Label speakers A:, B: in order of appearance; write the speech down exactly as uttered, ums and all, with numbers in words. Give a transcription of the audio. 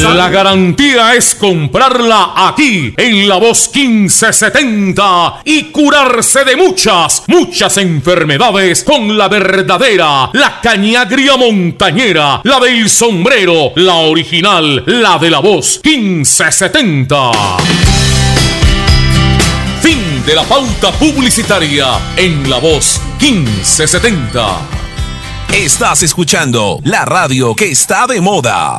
A: La garantía es comprarla aquí, en La Voz quince setenta, y curarse de muchas, muchas enfermedades con la verdadera, la cañagria montañera, la del sombrero, la original, la de La Voz quince setenta. Fin de la pauta publicitaria en La Voz quince setenta.
B: Estás escuchando la radio que está de moda.